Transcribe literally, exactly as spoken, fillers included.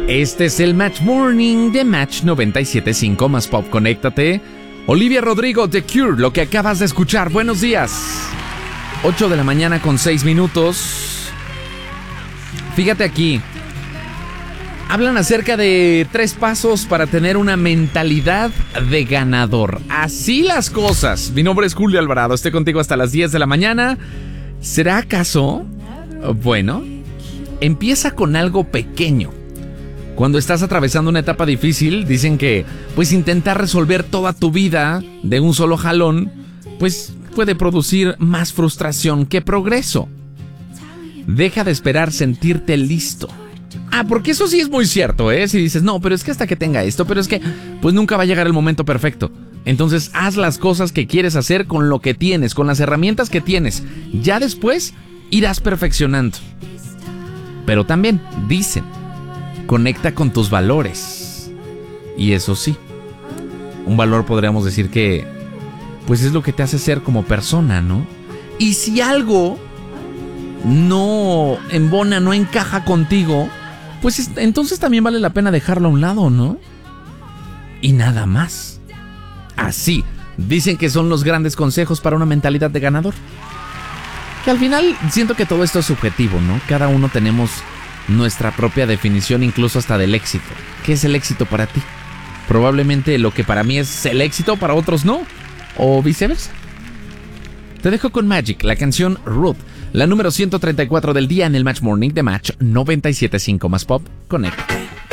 Este es el Match Morning de Match noventa y siete punto cinco más Pop. Conéctate. Olivia Rodrigo, The Cure, lo que acabas de escuchar. Buenos días. ocho de la mañana con seis minutos. Fíjate aquí. Hablan acerca de tres pasos para tener una mentalidad de ganador. Así las cosas. Mi nombre es Julio Alvarado. Estoy contigo hasta las diez de la mañana. ¿Será acaso? Bueno, empieza con algo pequeño. Cuando estás atravesando una etapa difícil, dicen que pues intentar resolver toda tu vida de un solo jalón, pues puede producir más frustración que progreso. Deja de esperar sentirte listo. Ah, porque eso sí es muy cierto, ¿eh? Si dices, no, pero es que hasta que tenga esto, pero es que pues nunca va a llegar el momento perfecto. Entonces haz las cosas que quieres hacer con lo que tienes, con las herramientas que tienes. Ya después irás perfeccionando. Pero también dicen, conecta con tus valores. Y eso sí, un valor podríamos decir que pues es lo que te hace ser como persona, ¿no? Y si algo no embona, no encaja contigo, pues entonces también vale la pena dejarlo a un lado, ¿no? Y nada más. Así, dicen que son los grandes consejos para una mentalidad de ganador. Que al final siento que todo esto es subjetivo, ¿no? Cada uno tenemos nuestra propia definición, incluso hasta del éxito. ¿Qué es el éxito para ti? Probablemente lo que para mí es el éxito, para otros no. O viceversa. Te dejo con Magic, la canción Ruth, la número ciento treinta y cuatro del día en el Match Morning de Match noventa y siete punto cinco más Pop. Conecta.